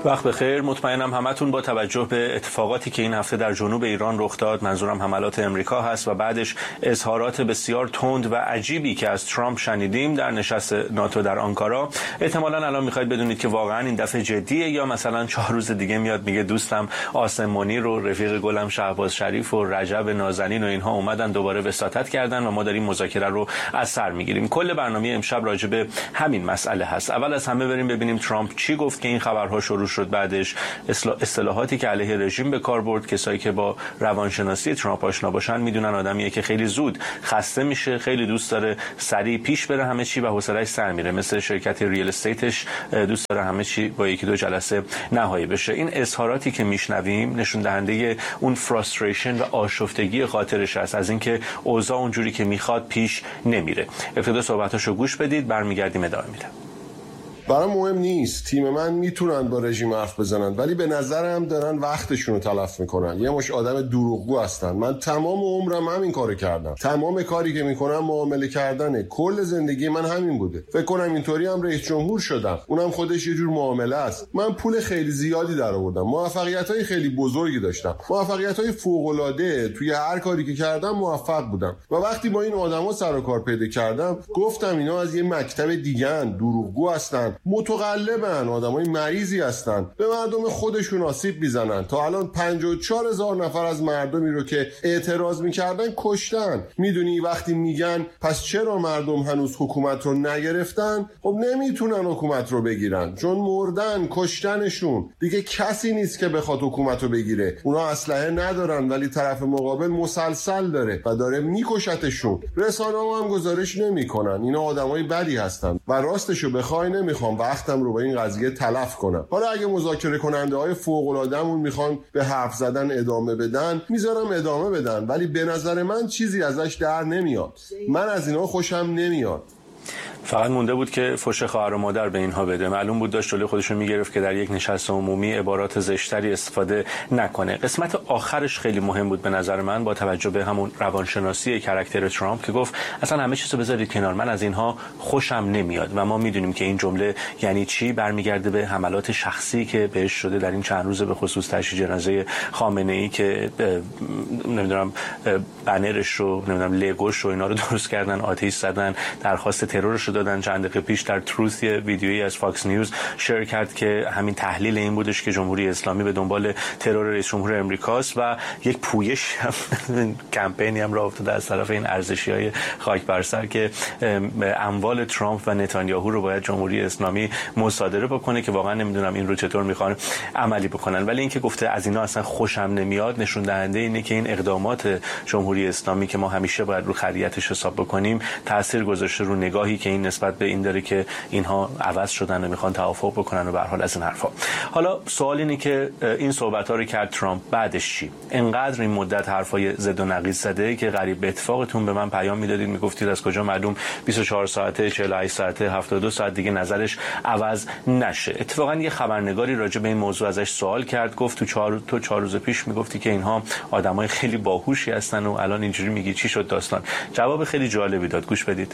وقت بخیر. مطمئنم همتون با توجه به اتفاقاتی که این هفته در جنوب ایران رخ داد، منظورم حملات امریکا هست و بعدش اظهارات بسیار تند و عجیبی که از ترامپ شنیدیم در نشست ناتو در آنکارا، احتمالاً الان میخواید بدونید که واقعاً این دفعه جدیه یا مثلا 4 روز دیگه میاد میگه دوستم آسمانی رو، رفیق گلم شهباز شریف و رجب نازنین و اینها اومدن دوباره وساطت کردن و ما داریم مذاکره رو از سر میگیریم. کل برنامه امشب راجع به همین مسئله هست. اول از همه بریم ببینیم ترامپ چی گفت که این خبرها شروع شد. بعدش اصطلاحاتی که علیه رژیم به کار برد. کسایی که با روانشناسی ترامپ آشنا باشن میدونن آدمیه که خیلی زود خسته میشه، خیلی دوست داره سریع پیش بره همه چی و حوصله‌اش سر میره. مثل شرکت ریل استیتش دوست داره همه چی با یکی دو جلسه نهایی بشه. این اظهاراتی که میشنویم نشون دهنده اون فراستریشن و آشفتگی خاطرش است از اینکه اوضاع اونجوری که میخواد پیش نمیره. ابتدا صحبتاشو گوش بدید، برمیگردیم ادامه میدم. برام مهم نیست، تیم من میتونن با رژیم حرف بزنن ولی به نظرم دارن وقتشون رو تلف میکنن. یه مش آدم دروغگو هستن. من تمام عمرم همین کارو کردم. تمام کاری که میکنم معامله کردنه. کل زندگی من همین بوده. فکر کنم اینطوری هم رئیس جمهور شدم. اونم خودش یه جور معامله است. من پول خیلی زیادی درآوردم. موفقیت‌های خیلی بزرگی داشتم. موفقیت‌های فوق‌العاده توی هر کاری که کردم موفق بودم. و وقتی با این آدما سر و کار پیدا کردم گفتم اینا از یه مکتب دیگه‌ن، دروغگو هستن، متقلبن، آدمای مریضی هستن، به مردم خودشون آسیب میزنن. تا الان 54,000 نفر از مردمی رو که اعتراض میکردن کشتن. میدونی وقتی میگن پس چرا مردم هنوز حکومت رو نگرفتن؟ خب نمیتونن حکومت رو بگیرن چون مردن، کشتنشون. دیگه کسی نیست که بخواد حکومت رو بگیره. اونا اسلحه ندارن ولی طرف مقابل مسلسل داره و داره میکشتشون. رسانه‌ها هم گزارش نمیکنن. اینا آدمای بدی هستن و راستشو بخوای نمیخوام وقتم رو به این قضیه تلف کنم. حالا اگه مذاکره کننده های فوق العاده‌مون میخوان به حرف زدن ادامه بدن، میذارم ادامه بدن، ولی به نظر من چیزی ازش در نمیاد. من از اینا خوشم نمیاد. فقط مونده بود که فحش خواهر و مادر به اینها بده. معلوم بود داشت جلوی خودش رو میگرفت که در یک نشست عمومی عبارات زشتری استفاده نکنه. قسمت آخرش خیلی مهم بود به نظر من با توجه به همون روانشناسی کاراکتر ترامپ که گفت اصلا همه چیزو بذارید کنار، من از اینها خوشم نمیاد. و ما میدونیم که این جمله یعنی چی. برمیگرده به حملات شخصی که بهش شده در این چند روز، به خصوص تشییع جنازه خامنه‌ای که نمیدونم بنرش رو، نمیدونم لگوش رو اینا رو درست کردن، آتش زدن، درخواست ترورش دادن. چند دقیقه پیش در تروث ویدیویی از فاکس نیوز شیر کرد که همین تحلیل این بودش که جمهوری اسلامی به دنبال ترور رئیس جمهور امریکاست و یک پویش کمپینی هم راه افتاده از طرف این ارزشی‌های خاک بر سر که اموال ترامپ و نتانیاهو رو باید جمهوری اسلامی مصادره بکنه که واقعا نمیدونم این رو چطور میخوان عملی بکنن. ولی اینکه گفته از اینا اصلا خوشم نمیاد نشون دهنده اینه که این اقدامات جمهوری اسلامی که ما همیشه باید رو خریتش حساب بکنیم تاثیر گذاشته رو نگاهی که این نسبت به این داره که اینها عوض شدن و میخوان توافق بکنن و به هر حال از این حرفا. حالا سوال اینه که این صحبت‌ها رو کرد ترامپ، بعدش چی؟ انقدر این مدت حرفای ضد و نقیض زده که غریب به اتفاقتون به من پیام میدادید میگفتید از کجا معلوم 24 ساعته، 48 ساعته، 72 ساعت دیگه نظرش عوض نشه. اتفاقا یه خبرنگاری راجع به این موضوع ازش سوال کرد، گفت تو 4 روز پیش میگفتی که اینها آدمای خیلی باهوشی هستن و الان اینجوری میگی، چی شد داستان؟ جواب خیلی جالبی داد، گوش بدید.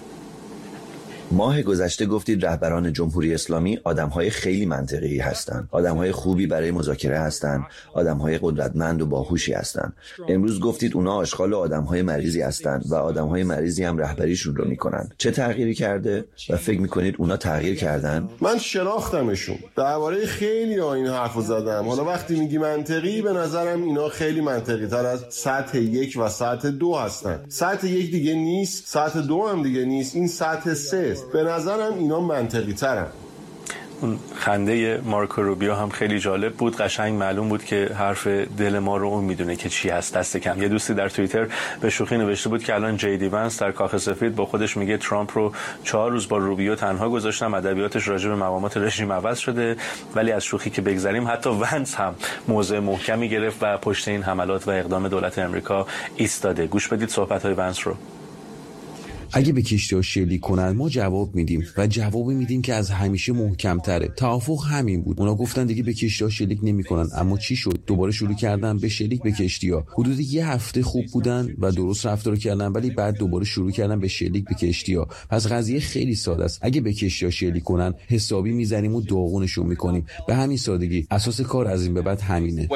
ماه گذشته گفتید رهبران جمهوری اسلامی آدم‌های خیلی منطقی هستند، آدم‌های خوبی برای مذاکره هستند، آدم‌های قدرتمند و باهوشی هستند. امروز گفتید اونا آشغال آدم‌های مریضی هستند و آدم‌های مریضی هم رهبریشون رو میکنن. چه تغییری کرده و فکر میکنید اونا تغییر کردن؟ من شناختمشون. درباره خیلی این حرفو زدم. حالا وقتی میگی منطقی، به نظرم اینا خیلی منطقی تر از سطح 1 و سطح 2 هستن. سطح 1 دیگه نیست، سطح 2 هم دیگه نیست، این سطح 3. به نظرم اینا منطقی ترن. اون خنده مارکو روبیو هم خیلی جالب بود. قشنگ معلوم بود که حرف دل ما رو اون میدونه که چی هست. دست کم یه دوستی در توییتر به شوخی نوشته بود که الان جی دی ونس در کاخ سفید با خودش میگه ترامپ رو 4 روز با روبیو تنها گذاشتم، ادبیاتش راجع به مقامات رژیم عوض شده. ولی از شوخی که بگذریم حتی ونس هم موضع محکمی گرفت و پشت این حملات و اقدام دولت امریکا ایستاده. گوش بدید صحبت‌های ونس رو. اگه به کشتی‌ها شلیک کنن ما جواب میدیم و جوابی میدیم که از همیشه محکم‌تره. توافق همین بود. اونا گفتن دیگه به کشتی‌ها شلیک نمی‌کنن، اما چی شد؟ دوباره شروع کردن به شلیک به کشتی‌ها. حدود یه هفته خوب بودن و درست رفتار کردن، ولی بعد دوباره شروع کردن به شلیک به کشتی‌ها. پس قضیه خیلی ساده است. اگه به کشتی‌ها شلیک کنن حسابی میزنیم و داغونشون می‌کنیم. به همین سادگی. اساس کار از این به بعد همینه.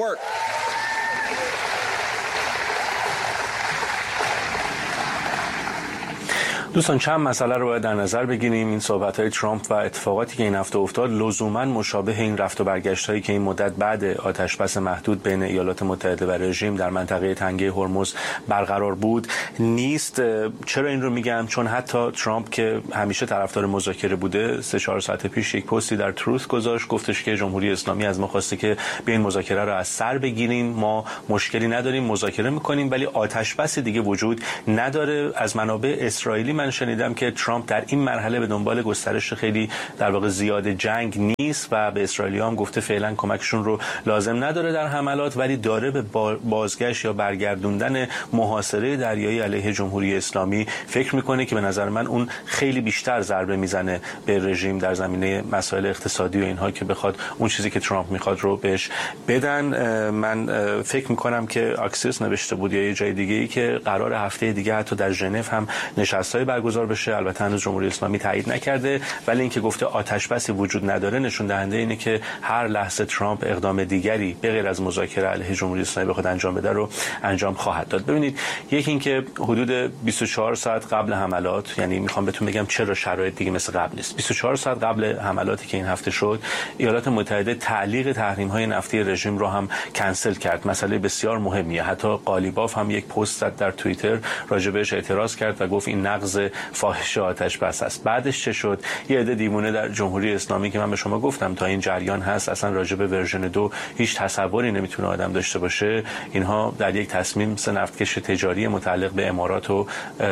دوستان چند مسئله رو باید در نظر بگیریم. این صحبت‌های ترامپ و اتفاقاتی که این هفته افتاد لزوماً مشابه این رفت و برگشت‌هایی که این مدت بعد آتش‌بس محدود بین ایالات متحده و رژیم در منطقه تنگه هرمز برقرار بود نیست. چرا این رو میگم؟ چون حتی ترامپ که همیشه طرفدار مذاکره بوده 3-4 ساعت پیش یک پستی در تروث گذاشت، گفتش که جمهوری اسلامی از ما خواسته که بیاین مذاکره رو از سر بگیریم، ما مشکلی نداریم، مذاکره می‌کنیم، ولی آتش‌بس دیگه وجود نداره. از منابع اسرائیلی من شنیدم که ترامپ در این مرحله به دنبال گسترش خیلی در واقع زیاد جنگ نیست و به اسرائیلی‌ها هم گفته فعلا کمکشون رو لازم نداره در حملات، ولی داره به بازگشت یا برگردوندن محاصره دریایی علیه جمهوری اسلامی فکر میکنه که به نظر من اون خیلی بیشتر ضربه میزنه به رژیم در زمینه مسائل اقتصادی و اینها که بخواد اون چیزی که ترامپ میخواد رو بهش بدن. من فکر میکنم که آکسیوس نوشته بود یا یه جای دیگه‌ای که قرار هفته دیگه حتی در ژنو هم نشست‌های برگزار بشه. البته هنوز جمهوری اسلامی تایید نکرده، ولی اینکه گفته آتش‌بسی وجود نداره نشون دهنده اینه که هر لحظه ترامپ اقدام دیگری به غیر از مذاکره علیه جمهوری اسلامی بخواد انجام بده رو انجام خواهد داد. ببینید، یکی اینکه حدود 24 ساعت قبل حملات، یعنی میخوام بهتون بگم چرا شرایط دیگه مثل قبل نیست. 24 ساعت قبل حملاتی که این هفته شد، ایالات متحده تعلیق تحریم‌های نفتی رژیم رو هم کنسل کرد. مسئله بسیار مهمیه. حتی قالیباف هم یک پست زد در توییتر راجع بهش اعتراض کرد و گفت این نقض فاحش آتش‌بس است. بعدش چه شد؟ یه عده دیوونه در جمهوری اسلامی که من به شما گفتم تا این جریان هست اصلا راجع به ورژن 2 هیچ تصوری نمیتونه آدم داشته باشه، اینها در یک تصمیم سه نفتکش تجاری متعلق به امارات و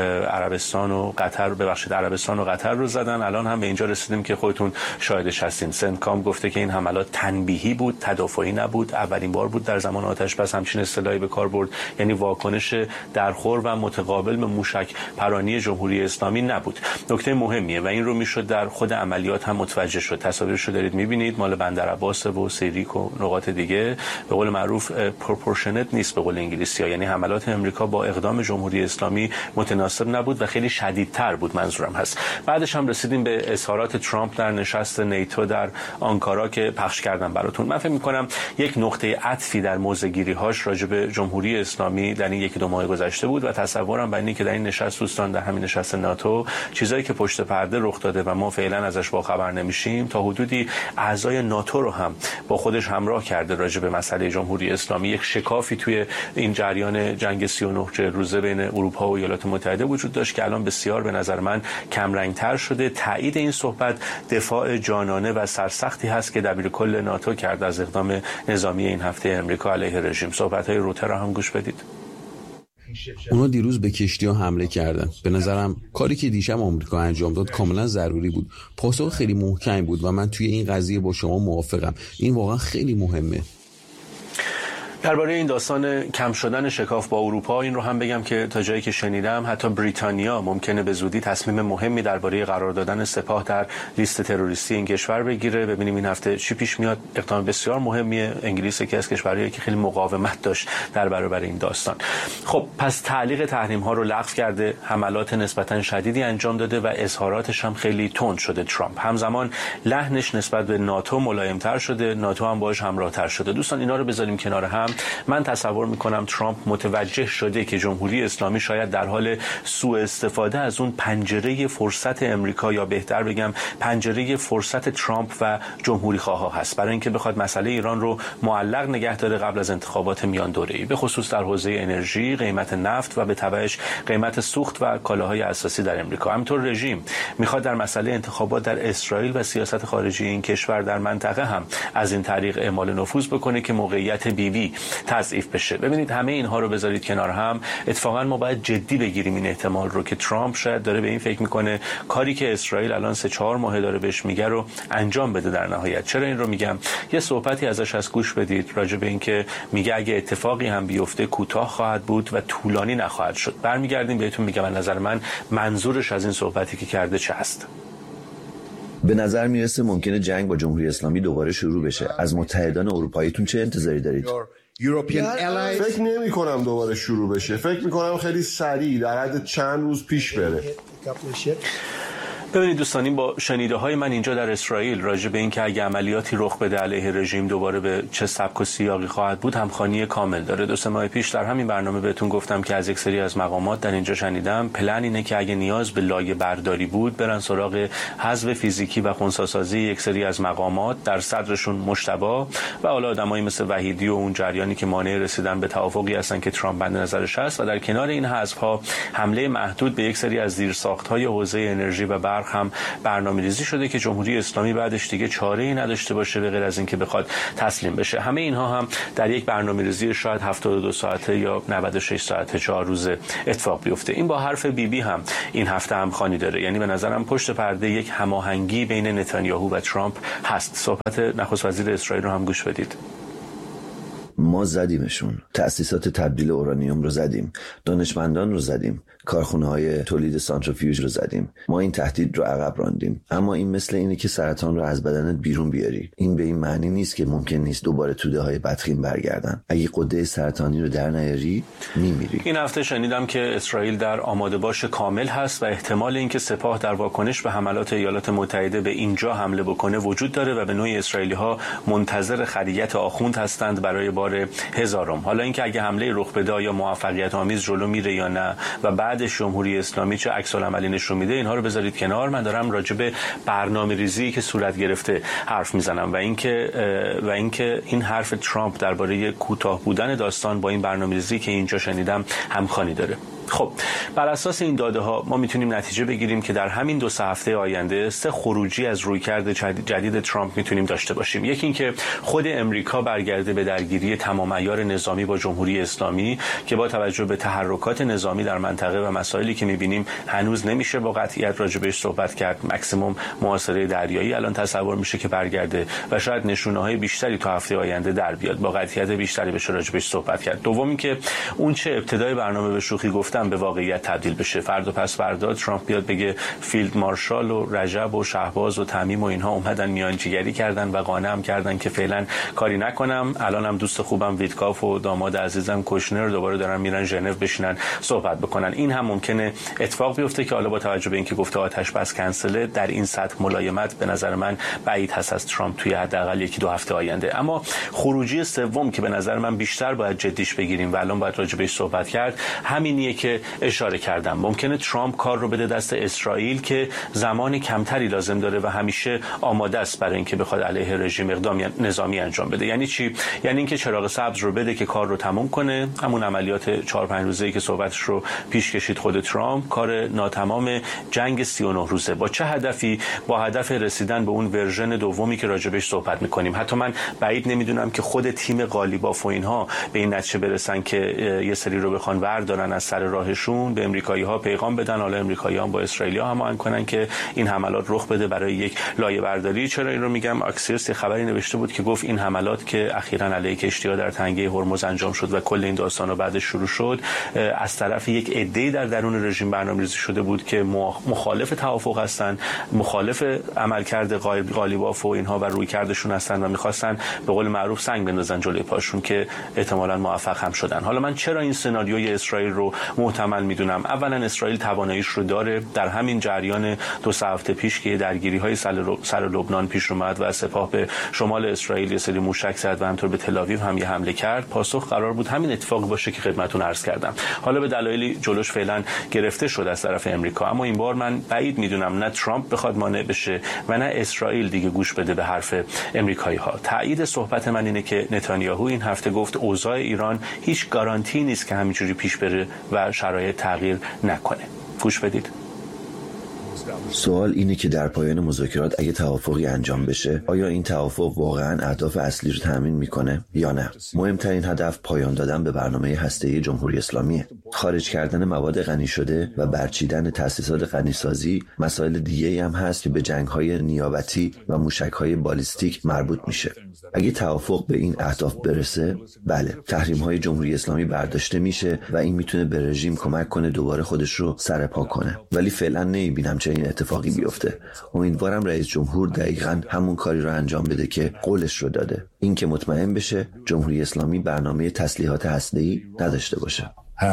عربستان و قطر، ببخشید عربستان و قطر رو زدن. الان هم به اینجا رسیدیم که خودتون شاهدش هستین. سنکام گفته که این حملات تنبیهی بود، تدافعی نبود. اولین بار بود در زمان آتش‌بس همچین اصطلاحی به کار برد، یعنی واکنش درخور و متقابل به موشک پرانی جمهوری اسلامی نبود. نکته مهمیه و این رو میشد در خود عملیات هم متوجه شد. تصاویرش رو دارید میبینید، مال بندر عباس و سیریک و نقاط دیگه. به قول معروف پروپورشنت نیست به قول انگلیسی‌ها، یعنی حملات امریکا با اقدام جمهوری اسلامی متناسب نبود و خیلی شدیدتر بود، منظورم هست. بعدش هم رسیدیم به اظهارات ترامپ در نشست نیتو در آنکارا که پخش کردم براتون. من فکر می‌کنم یک نقطه عطفی در موضع‌گیری‌هاش راجع به جمهوری اسلامی در این 1-2 ماه گذشته بود و تصورم بر اینه که در این نشست دوستان، در همین نشست ناتو، چیزایی که پشت پرده رخ داده و ما فعلا ازش باخبر نمیشیم، تا حدودی اعضای ناتو رو هم با خودش همراه کرده راجع به مسئله جمهوری اسلامی. یک شکافی توی این جریان جنگ 39 روزه بین اروپا و ایالات متحده وجود داشت که الان بسیار به نظر من کم رنگ‌تر شده. تایید این صحبت دفاع جانانه و سرسختی هست که دبیرکل ناتو کرد از اقدام نظامی این هفته امریکا علیه رژیم. صحبت‌های روتر رو هم گوش بدید. اونا دیروز به کشتی‌ها حمله کردن. به نظرم کاری که دیشب آمریکا انجام داد کاملا ضروری بود. پاسخ خیلی محکم بود و من توی این قضیه با شما موافقم. این واقعا خیلی مهمه. درباره این داستان کم شدن شکاف با اروپا این رو هم بگم که تا جایی که شنیدم حتی بریتانیا ممکنه به زودی تصمیم مهمی درباره قرار دادن سپاه در لیست تروریستی این کشور بگیره. ببینیم این هفته چی پیش میاد. اقدام بسیار مهمیه. انگلیس یکی از کشورهایی که خیلی مقاومت داشت در برابر این داستان. خب پس تعلیق تحریم ها رو لغو کرده، حملات نسبتا شدیدی انجام داده و اظهاراتش هم خیلی تند شده ترامپ. همزمان لحنش نسبت به ناتو ملایم‌تر شده، ناتو هم باهاش همراه‌تر شده. دوستان اینا رو بذاریم کنار هم. من تصور میکنم ترامپ متوجه شده که جمهوری اسلامی شاید در حال سوء استفاده از اون پنجره فرصت امریکا، یا بهتر بگم پنجره فرصت ترامپ و جمهوری خواها هست برای اینکه بخواد مسئله ایران رو معلق نگه داره قبل از انتخابات میان دوره‌ای، به خصوص در حوزه انرژی، قیمت نفت و به تبعش قیمت سوخت و کالاهای اساسی در امریکا. همینطور رژیم میخواد در مسئله انتخابات در اسرائیل و سیاست خارجی این کشور در منطقه هم از این طریق اعمال نفوذ بکنه که موقعیت بیبی تضعیف بشه. ببینید همه اینها رو بذارید کنار هم، اتفاقا ما باید جدی بگیریم این احتمال رو که ترامپ شاید داره به این فکر میکنه کاری که اسرائیل الان 3-4 ماه داره بهش میگه رو انجام بده در نهایت. چرا این رو میگم؟ یه صحبتی ازش از گوش بدید راجع به این که میگه اگه اتفاقی هم بیفته کوتاه خواهد بود و طولانی نخواهد شد. برمیگردیم بهتون میگم از نظر من منظورش از این صحبتی که کرده چه است. به نظر میرسه ممکنه جنگ با جمهوری اسلامی دوباره شروع بشه. از متحدان اروپاییتون چه انتظاری دارید؟ فکر نمی کنم دوباره شروع بشه. فکر می کنم خیلی سریع در حد چند روز پیش بره. ببینید دوستان، این با شنیده های من اینجا در اسرائیل راجع به این که اگه عملیاتی رخ بده علیه رژیم دوباره به چه سبک و سیاقی خواهد بود همخوانی کامل داره. 2-3 ماه پیش در همین برنامه بهتون گفتم که از یک سری از مقامات در اینجا شنیدم پلن اینه که اگه نیاز به لایه برداری بود برن سراغ حذف فیزیکی و خنثی‌سازی یک سری از مقامات، در صدرشون مجتبی و حالا آدمایی مثل وحیدی و اون جریانی که مانع رسیدن به توافقی هستن که ترامپ بند نظرش هست، و در کنار این حذف‌ها حمله محدود به یک سری از زیرساخت‌های حوزه انرژی و هم برنامه‌ریزی شده که جمهوری اسلامی بعدش دیگه چاره‌ای نداشته باشه به غیر از اینکه بخواد تسلیم بشه. همه اینها هم در یک برنامه‌ریزی شاید 72 ساعته یا 96 ساعته 4 روزه اتفاق بیفته. این با حرف بیبی هم این هفته همخوانی داره. یعنی به نظرم پشت پرده یک هماهنگی بین نتانیاهو و ترامپ هست. صحبت نخست وزیر اسرائیل رو هم گوش بدید. ما زدیمشون، تأسیسات تبدیل اورانیوم رو زدیم، دانشمندان رو زدیم، کارخونه‌های تولید سانتریفیوژ رو زدیم. ما این تهدید رو عقب راندیم. اما این مثل اینه که سرطان رو از بدنت بیرون بیاری. این به این معنی نیست که ممکن نیست دوباره توده‌های بدخیم برگردن. اگه غده سرطانی رو در نیاری میمیری. این هفته شنیدم که اسرائیل در آماده باش کامل هست و احتمال اینکه سپاه در واکنش به حملات ایالات متحده به اینجا حمله بکنه وجود داره و به نوعی اسرائیلی‌ها منتظر خریت آخوند هستند برای بار هزارم. حالا اینکه اگه حمله رخ بده یا موفقیت آمیز جلو میره یا نه و بعدش جمهوری اسلامی چه عکس العملی نشون میده، اینها رو بذارید کنار. من دارم راجع به برنامه‌ریزی که صورت گرفته حرف میزنم و اینکه این حرف ترامپ درباره کوتاه بودن داستان با این برنامه‌ریزی که اینجا شنیدم همخوانی داره. خب بر اساس این داده ها ما میتونیم نتیجه بگیریم که در همین 2 هفته آینده 3 خروجی از رویکرد جدید ترامپ میتونیم داشته باشیم. یکی اینکه خود امریکا برگرده به درگیری تمام عیار نظامی با جمهوری اسلامی که با توجه به تحرکات نظامی در منطقه و مسائلی که میبینیم هنوز نمیشه با قطعیت راجع بهش صحبت کرد. ماکسیمم محاصره دریایی الان تصور میشه که برگرده و شاید نشونه‌های بیشتری تا هفته آینده در بیاد، با قطعیت بیشتری بشه راجع بهش صحبت کرد. دوم اینکه اون چه ابتدای برنامه به شوخی گفتم به واقعیت تبدیل بشه. فردا پس فردا ترامپ بیاد بگه فیلد مارشال و رجب و شهباز و تمیم و اینها اومدن میانجیگری کردن و قانعم کردن که فعلا کاری نکنم. الانم دوست خوبم ویتکاف و داماد عزیزم کوشنر دوباره دارن میرن ژنو بشینن صحبت بکنن. این هم ممکنه اتفاق بیفته که حالا با توجه به اینکه گفته آتش بس کنسله در این سطح ملایمت به نظر من بعید هست از ترامپ توی حداقل 1-2 هفته آینده. اما خروجی سوم که به نظر من بیشتر باید جدیش بگیریم و الان باید راجع بهش صحبت کرد همینیه که اشاره کردم. ممکنه ترامپ کار رو بده دست اسرائیل که زمان کمتری لازم داره و همیشه آماده است برای اینکه بخواد علیه رژیم اقدام نظامی انجام بده. یعنی چی؟ یعنی اینکه چراغ سبز رو بده که کار رو تموم کنه. همون عملیات 4-5 روزه‌ای که صحبتش رو پیش کشید خود ترامپ، کار ناتمام جنگ 39 روزه. با چه هدفی؟ با هدف رسیدن به اون ورژن دومی که راجبش صحبت می‌کنیم. حتی من بعید نمیدونم که خود تیم قالیباف و اینها به این نتیجه برسن که یه سری رو بخوان وردارن از سر راهشون، به امریکایی‌ها پیغام بدن، حالا امریکایی‌ها با اسرائیلی‌ها هماهنگ کنن که این حملات رخ بده برای یک لایه برداری. چرا این رو میگم؟ اکسیوس خبری نوشته بود که گفت این حملات که اخیراً علیه کشتی‌ها در تنگه هرمز انجام شد و کل این داستانا بعدش شروع شد از طرف یک عده‌ای در درون رژیم برنامه‌ریزی شده بود که مخالف توافق هستن، مخالف عملکرد قالیباف و اینها و رویکردشون هستن و می‌خواستن به قول معروف سنگ بندازن جلوی پاشون که احتمالاً موفق هم شدن. حالا من چرا این سناریوی اسرائیل رو محتمل میدونم؟ اولا اسرائیل تواناییش رو داره. در همین جریان 2 هفته پیش که درگیری‌های سر لبنان پیش اومد و سپاه به شمال اسرائیل یه سری موشک زد و همینطور به تل‌آویو هم یه حمله کرد، پاسخ قرار بود همین اتفاق باشه که خدمتتون عرض کردم. حالا به دلایلی جلوش فعلا گرفته شد از طرف امریکا، اما این بار من بعید میدونم نه ترامپ بخواد مانع بشه و نه اسرائیل دیگه گوش بده به حرف امریکایی‌ها. تایید صحبت من اینه که نتانیاهو این هفته گفت اوضاع ایران هیچ گارانتی نیست که همینجوری پیش بره و شرایط تغییر نکنه. گوش بدید. سوال اینه که در پایان مذاکرات اگه توافقی انجام بشه، آیا این توافق واقعا اهداف اصلی رو تامین میکنه یا نه؟ مهمترین هدف پایان دادن به برنامه هسته‌ای جمهوری اسلامیه. خارج کردن مواد غنی شده و برچیدن تأسیسات غنیسازی مسائل دیگه‌ای هم هست که به جنگ‌های نیابتی و موشک‌های بالیستیک مربوط میشه. اگه توافق به این اهداف برسه، بله، تحریم‌های جمهوری اسلامی برداشته میشه و این میتونه به رژیم کمک کنه دوباره خودش رو سرپا کنه. ولی فعلا نمیبینم چه این اتفاقی بیفته. امیدوارم رئیس جمهور دقیقاً همون کاری رو انجام بده که قولش رو داده. این که مطمئن بشه جمهوری اسلامی برنامه تسلیحات هسته‌ای نداشته باشه.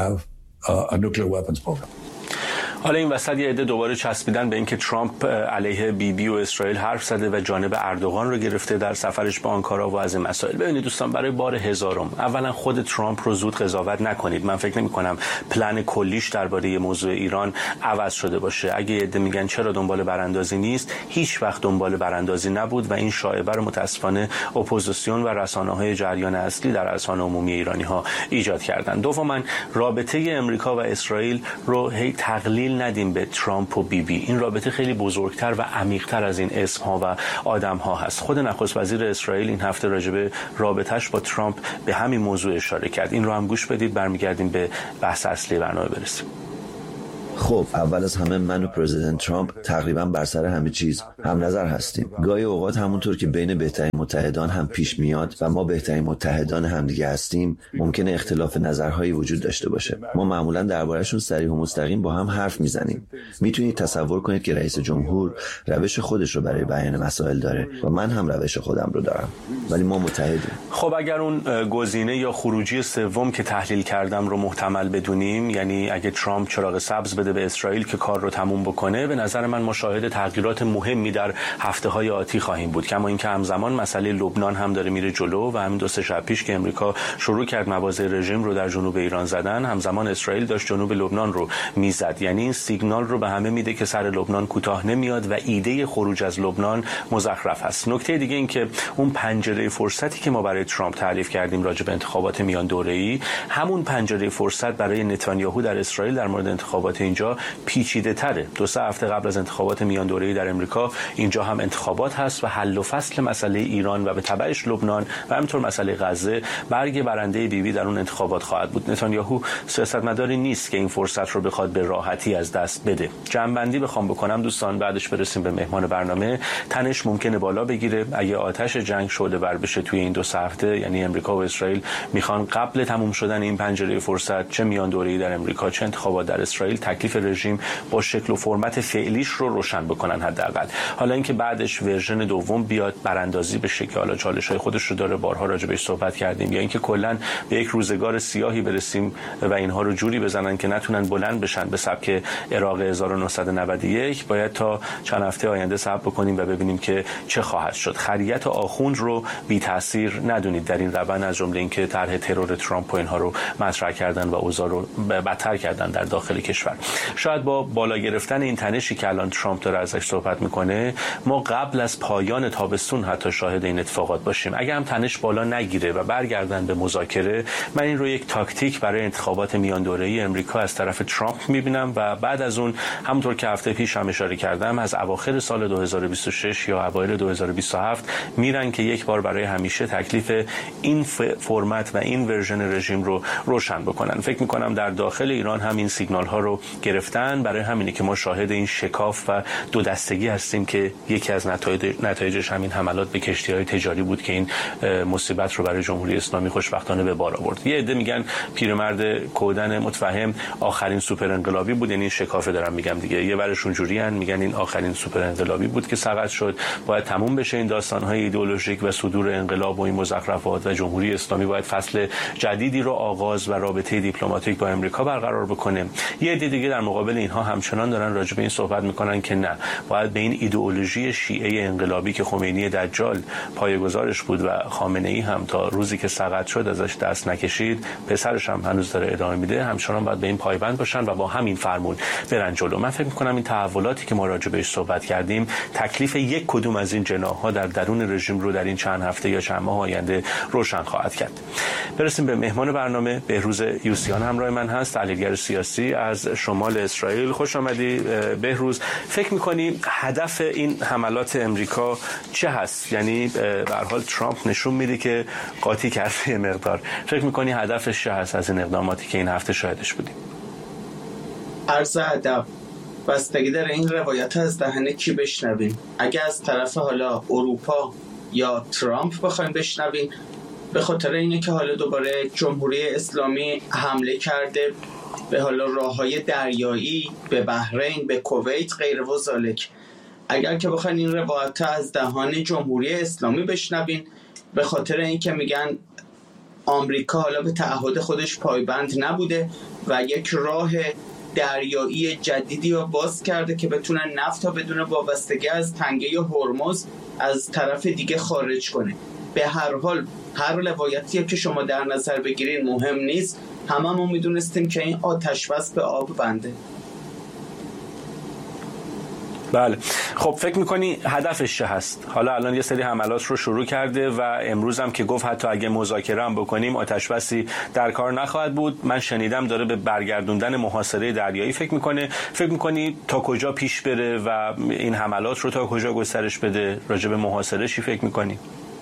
حالا این وسط یه عده دوباره چسبیدن به اینکه ترامپ علیه بیبی و اسرائیل حرف زده و جانب اردوغان رو گرفته در سفرش به آنکارا و از این مسائل. ببینید دوستان، برای بار هزارم اولا خود ترامپ رو زود قضاوت نکنید. من فکر نمی‌کنم پلن کلیش درباره موضوع ایران عوض شده باشه. اگه یه عده میگن چرا دنبال براندازی نیست، هیچ وقت دنبال براندازی نبود و این شایعه رو متاسفانه اپوزیسیون و رسانه‌های جریان اصلی در اذهان عمومی ایرانی‌ها ایجاد کردن. دوما رابطه امریکا و اسرائیل رو هی تقلیل ندیم به ترامپ و بیبی. این رابطه خیلی بزرگتر و عمیق‌تر از این اسم‌ها و آدم‌ها هست. خود نخست وزیر اسرائیل این هفته راجع به رابطه‌اش با ترامپ به همین موضوع اشاره کرد. این رو هم گوش بدید، برمیگردیم به بحث اصلی برنامه برسیم. خب اول از همه من و پرزیدنت ترامپ تقریبا بر سر همه چیز هم نظر هستیم. گاهی اوقات همونطور که بین بهترین متحدان هم پیش میاد و ما بهترین متحدان همدیگه هستیم، ممکنه اختلاف نظرهایی وجود داشته باشه. ما معمولا درباره‌شون صریح و مستقیم با هم حرف میزنیم. میتونید تصور کنید که رئیس جمهور روش خودش رو برای بیان مسائل داره و من هم روش خودم رو دارم، ولی ما متحدیم. خب اگر اون گزینه یا خروجی سوم که تحلیل کردم رو محتمل بدونیم، یعنی اگه ترامپ چراغ سبز بده به اسرائیل که کار رو تموم بکنه، به نظر من ما شاهد تغییرات مهمی در هفته‌های آتی خواهیم بود. کما اینکه همزمان مسئله لبنان هم داره میره جلو و همین 2-3 شب پیش که امریکا شروع کرد مواضع رژیم رو در جنوب ایران زدن، همزمان اسرائیل داشت جنوب لبنان رو میزد. یعنی این سیگنال رو به همه میده که سر لبنان کوتاه نمیاد و ایده خروج از لبنان مزخرف است. نکته دیگه این که اون پنجره فرصتی که ما برای ترامپ تعریف کردیم راجع به انتخابات میان دوره‌ای، همون پنجره فرصت برای نتانیاهو در اسرائیل در مورد انتخابات اینجا پیچیده تره. 2-3 هفته قبل از انتخابات میان دوره‌ای در امریکا اینجا هم انتخابات هست و حل و فصل مسئله ایران و به تبعش لبنان و همینطور مسئله غزه برگ برنده بیبی در اون انتخابات خواهد بود. نتانیاهو سیاستمداری نیست که این فرصت رو بخواد به راحتی از دست بده. جمع‌بندی بخوام بکنم دوستان، بعدش برسیم به مهمان برنامه، تنش ممکنه بالا بگیره اگه آتش جنگ شعله‌ور بشه توی این 2 هفته. یعنی امریکا و اسرائیل میخوان قبل تموم شدن این پنجره فرصت، چه میان دوره‌ای در امریکا چه انتخابات در اسرائیل، تکلیف رژیم با شکل و فرمت فعلیش رو روشن بکنن حداقل. حالا اینکه بعدش ورژن دوم بیاد براندازی به شکل حالا چالش‌های خودش رو داره، بارها راجع بهش صحبت کردیم، یا اینکه کلاً به یک روزگار سیاهی برسیم و اینها رو جوری بزنن که نتونن بلند بشن به سبک عراق 1991، باید تا چند هفته آینده صبر بکنیم و ببینیم که چه خواهد شد. خریت آخوند رو بی تاثیر ندونید در این روند، از جمله اینکه طرح ترور ترامپ و اینها رو مطرح کردن و اوضاع رو بدتر کردن در داخل کشور. شاید با بالا گرفتن این تنشی که الان ترامپ داره ازش صحبت میکنه، ما قبل از پایان تابستون حتی شاهد این اتفاقات باشیم. اگه هم تنش بالا نگیره و برگردن به مذاکره، من این رو یک تاکتیک برای انتخابات میان دوره‌ای امریکا از طرف ترامپ میبینم و بعد از اون همونطور که هفته پیش هم اشاره کردم، از اواخر سال 2026 یا اوایل 2027 میرن که یک بار برای همیشه تکلیف این فرمت و این ورژن رژیم رو روشن بکنن. فکر میکنم در داخل ایران هم این سیگنال ها رو گرفتن. برای همینه که ما شاهد این شکاف و دو دستگی هستیم که یکی از نتایجش همین حملات به کشتی‌های تجاری بود که این مصیبت رو برای جمهوری اسلامی خوشبختانه به بار آورد. یه عده میگن پیرمرد کودن متفهم آخرین سوپر انقلابی بود، یعنی شکافه دارم میگم دیگه. یه ورشون جوریان میگن این آخرین سوپر انقلابی بود که سقط شد، باید تموم بشه این داستان‌های ایدئولوژیک و صدور انقلاب و این مزخرفات و جمهوری اسلامی باید فصل جدیدی رو آغاز و رابطه دیپلماتیک با امریکا برقرار بکنه. یه عده دیگه در مقابل اینها همچنان دارن راجع به این صحبت میکنن که نه، باید به این ایدئولوژی شیعه انقلابی که خمینی دجال پایه‌گذارش بود و خامنه‌ای هم تا روزی که سقط شد ازش دست نکشید، پسرش هم هنوز داره ادامه میده، همچنان باید به این پایبند باشن و با همین فرمون برن جلو. من فکر میکنم این تحولاتی که ما راجع بهش صحبت کردیم، تکلیف یک کدوم از این جناح‌ها در درون رژیم رو در این چند هفته یا چند ماه آینده روشن خواهد کرد. برسیم به مهمان برنامه. بهروز یوسیان همراه من هست، تحلیلگر سیاسی از شمال شمال اسرائیل. خوش آمدی بهروز. فکر می‌کنی هدف این حملات امریکا چه هست؟ یعنی به هر حال ترامپ نشون میده که قاطی کرده یه مقدار. فکر می‌کنی هدفش چه هست از این اقداماتی که این هفته شاهدش بودیم؟ عرض ادب، بستگی داره این روایت از دهن کی بشنویم. اگه از طرف حالا اروپا یا ترامپ بخوایم بشنویم، به خاطر اینه که حالا دوباره جمهوری اسلامی حمله کرده به حالا راههای دریایی، به بحرین، به کویت، غیر و ذالک. اگر که بخواین این روایت از دهان جمهوری اسلامی بشنوین، به خاطر اینکه میگن آمریکا حالا به تعهد خودش پایبند نبوده و یک راه دریایی جدیدی رو باز کرده که بتونن نفت ها بدون وابستگی از تنگه هرمز از طرف دیگه خارج کنه. به هر حال هر روایتی که شما در نظر بگیرین مهم نیست، هممون میدونستیم که این آتش بس به آب بنده. بله. خب فکر میکنی هدفش چه هست؟ حالا الان یه سری حملات رو شروع کرده و امروز هم که گفت حتی اگه مذاکره هم بکنیم آتش بسی در کار نخواهد بود. من شنیدم داره به برگردوندن محاصره دریایی فکر میکنه. فکر میکنی تا کجا پیش بره و این حملات رو تا کجا گسترش بده؟ راجع به محاصره چی فکر میکنی؟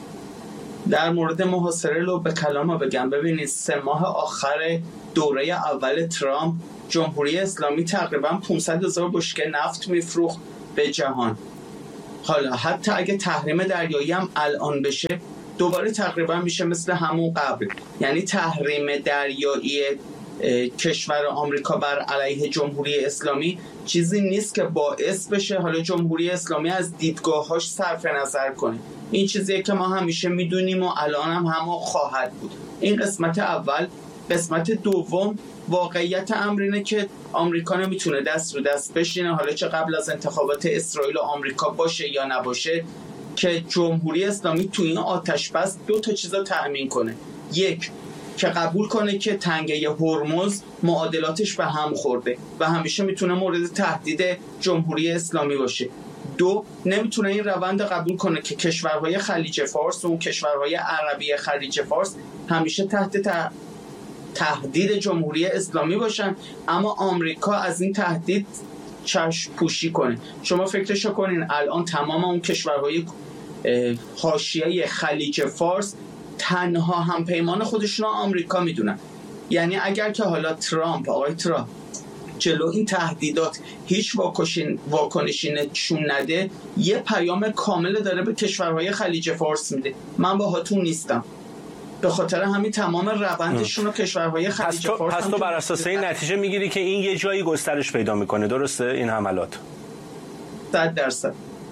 در مورد محاصره رو به کلام بگم. ببینید 3 ماه آخر دوره اول ترامپ جمهوری اسلامی تقریبا 500,000 بشکه نفت میفروخت به جهان. حالا حتی اگه تحریم دریایی هم الان بشه دوباره تقریبا میشه مثل همون قبل. یعنی تحریم دریایی کشور آمریکا بر علیه جمهوری اسلامی چیزی نیست که باعث بشه حالا جمهوری اسلامی از دیدگاهاش صرف نظر کنه. این چیزیه که ما همیشه میدونیم و الان هم همون خواهد بود. این قسمت اول. قسمت دوم، واقعیت امر اینه که آمریکا نمیتونه دست رو دست بشینه، حالا چه قبل از انتخابات اسرائیل و آمریکا باشه یا نباشه، که جمهوری اسلامی تو این آتش بس 2 تا چیزا تأمین کنه. یک، که قبول کنه که تنگه هرمز معادلاتش به هم خورده و همیشه میتونه مورد تهدید جمهوری اسلامی باشه. 2، نمیتونه این روند قبول کنه که کشورهای خلیج فارس و اون کشورهای عربی خلیج فارس همیشه تحت تهدید جمهوری اسلامی باشن، اما آمریکا از این تهدید چشم پوشی کنه. شما فکرشو کنین الان تمام اون کشورهای حاشیه خلیج فارس تنها همپیمان خودشون آمریکا میدونن. یعنی اگر که حالا آقای ترامپ جلو این تهدیدات هیچ واکنشی نشون نده، یه پیام کامل داره به کشورهای خلیج فارس میده: من باهاتون نیستم. به خاطر همین تمام روندشون رو کشورهای خلیج فارس پس تو بر اساس این نتیجه میگیری که این یه جایی گسترش پیدا میکنه، درسته این حملات؟ 100%.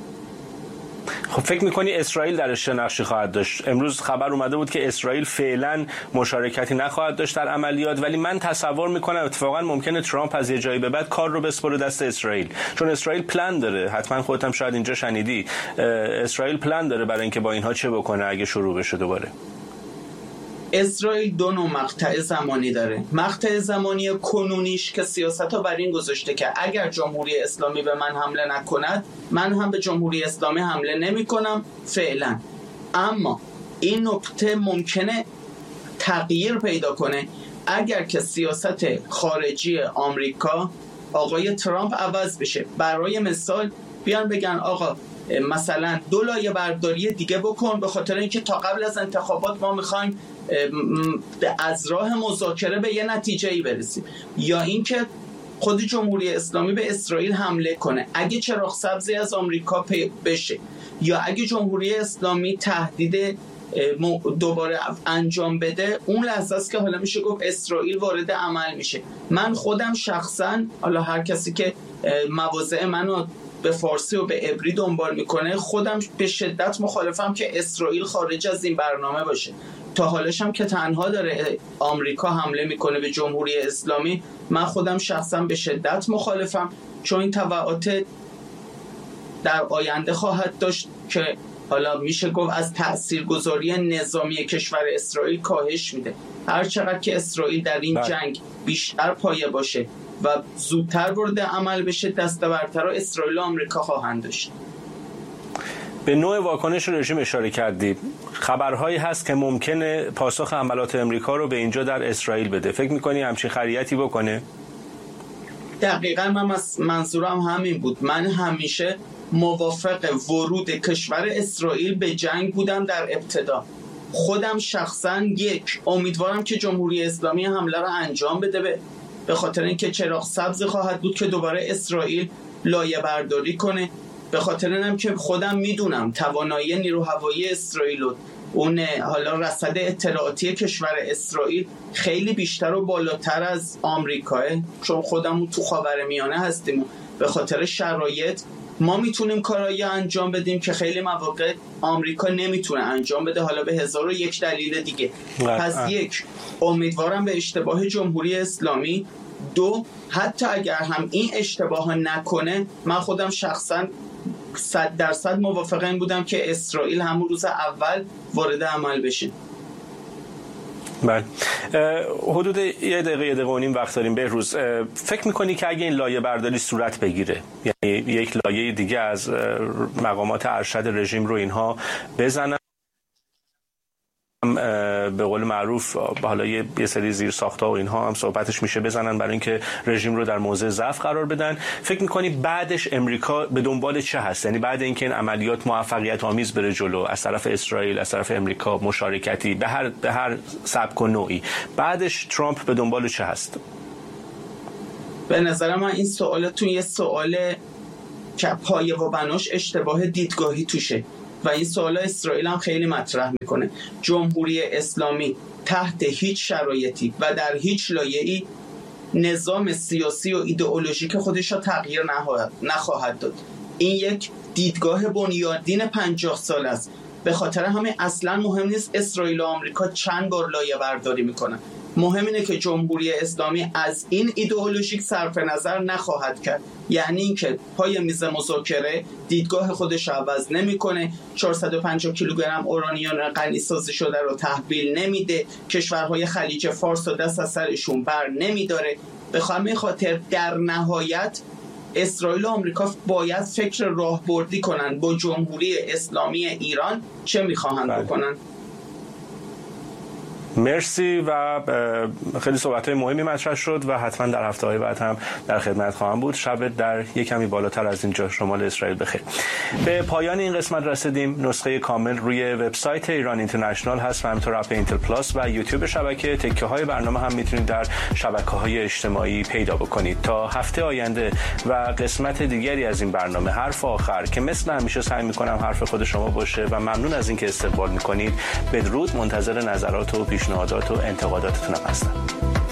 خب فکر میکنی اسرائیل درش چه نقشی خواهد داشت؟ امروز خبر اومده بود که اسرائیل فعلا مشارکتی نخواهد داشت در عملیات، ولی من تصور میکنم اتفاقا ممکنه ترامپ از یه جایی به بعد کار رو بسپره دست اسرائیل، چون اسرائیل پلان داره. حتما خودت هم شاید اینجا شنیدی اسرائیل پلان داره برای اینکه با اینها چه بکنه اگه شروع بشه دوباره. اسرائیل 2 نوع مقطع زمانی داره. مقطع زمانی کنونیش که سیاست‌ها بر این گذاشته که اگر جمهوری اسلامی به من حمله نکند، من هم به جمهوری اسلامی حمله نمی‌کنم فعلا. اما این نکته ممکنه تغییر پیدا کنه اگر که سیاست خارجی آمریکا آقای ترامپ عوض بشه. برای مثال بیان بگن آقا مثلا 2 لایه برداری دیگه بکن، به خاطر اینکه تا قبل از انتخابات ما میخوایم از راه مذاکره به یه نتیجه‌ای برسیم، یا اینکه خود جمهوری اسلامی به اسرائیل حمله کنه اگه چراغ سبزی از آمریکا بشه، یا اگه جمهوری اسلامی تهدید دوباره انجام بده، اون لحظه است که حالا میشه گفت اسرائیل وارد عمل میشه. من خودم شخصا، حالا هر کسی که مواضع منو به فارسی و به عبری دنبال میکنه، خودم به شدت مخالفم که اسرائیل خارج از این برنامه باشه. تا حالش هم که تنها داره آمریکا حمله میکنه به جمهوری اسلامی، من خودم شخصا به شدت مخالفم، چون این تبعات در آینده خواهد داشت که حالا میشه گفت از تاثیرگذاری نظامی کشور اسرائیل کاهش میده. هر چقدر که اسرائیل در این جنگ بیشتر پایه باشه و زودتر وارد عمل بشه، دستاوردتر اسرائیل و آمریکا خواهند داشت. به نوع واکنش رژیم اشاره کردید. خبرهایی هست که ممکنه پاسخ حملات امریکا رو به اینجا در اسرائیل بده. فکر می‌کنی همچین خریتی بکنه؟ دقیقا من منظورم همین بود. من همیشه موافق ورود کشور اسرائیل به جنگ بودم در ابتدا. خودم شخصا امیدوارم که جمهوری اسلامی حمله را انجام بده، به خاطر اینکه چراغ سبز خواهد بود که دوباره اسرائیل لایه برداری کنه. به خاطر اینم که خودم میدونم توانایی نیرو هوایی اسرائیل و اون حالا رصد اطلاعاتی کشور اسرائیل خیلی بیشتر و بالاتر از آمریکاه، چون خودمون تو خاورمیانه هستیم. به خاطر شرایط ما میتونیم کارایی انجام بدیم که خیلی مواقع آمریکا نمیتونه انجام بده، حالا به 1001 دلیل دیگه. پس امیدوارم به اشتباه جمهوری اسلامی. 2 حتی اگر هم این اشتباه نکنه، من خودم شخصا 100% موافق این بودم که اسرائیل همون روز اول وارد عمل بشه. بله، حدود یه دقیقه و نیم وقت داریم. بهروز، فکر میکنی که اگه این لایه برداری صورت بگیره، یعنی یک لایه دیگه از مقامات ارشد رژیم رو اینها بزنن، به قول معروف حالا یه سری زیر ساخت‌ها و اینها هم صحبتش میشه بزنن برای اینکه رژیم رو در موضع ضعف قرار بدن، فکر می‌کنی بعدش امریکا به دنبال چه هست؟ یعنی بعد اینکه این عملیات موفقیت آمیز بره جلو از طرف اسرائیل، از طرف امریکا، مشارکتی به هر سبک و نوعی، بعدش ترامپ به دنبال چه هست؟ به نظر من این سوالتون یه سوال که پایه و بناش اشتباه دیدگاهی توشه و این سوال اسرائیل هم خیلی مطرح میکنه. جمهوری اسلامی تحت هیچ شرایطی و در هیچ لایه‌ای نظام سیاسی و ایدئولوژیک خودش را تغییر نخواهد داد. این یک دیدگاه بنیادین 50 سال است. به خاطر همین اصلا مهم نیست اسرائیل و آمریکا چند بار لایه برداری میکنن. مهم اینه که جمهوری اسلامی از این ایدئولوژیک صرف نظر نخواهد کرد، یعنی اینکه پای میز مذاکره دیدگاه خودش عوض نمیکنه، 450 کیلوگرم اورانیوم غنی سازی شده رو تحویل نمیده، کشورهای خلیج فارس و دست از سرشون بر نمیداره. به همین خاطر در نهایت اسرائیل و آمریکا باید فکر راهبردی کنن با جمهوری اسلامی ایران چه میخواهند بکنن. مرسی و خیلی صحبت‌های مهمی مطرح شد و حتما در هفته‌های بعد هم در خدمت خواهم بود. شب در یک کمی بالاتر از اینجا شمال اسرائیل بخیر. به پایان این قسمت رسیدیم. نسخه کامل روی وبسایت ایران اینترنشنال هست و همینطور اپ اینتل پلاس و یوتیوب شبکه. تکه‌های برنامه هم میتونید در شبکه‌های اجتماعی پیدا بکنید. تا هفته آینده و قسمت دیگری از این برنامه حرف آخر که مثل همیشه سعی می‌کنم حرف خود شما باشه و ممنون از اینکه استقبال می‌کنید. بدرود. منتظر نظرات و پیشنهادات و انتقاداتتون هستم.